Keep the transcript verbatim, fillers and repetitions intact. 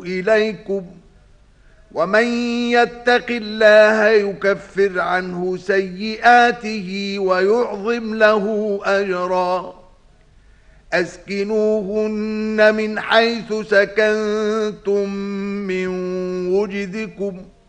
إليكم ومن يتق الله يكفر عنه سيئاته ويعظم له أجرا أسكنوهن من حيث سكنتم من وجدكم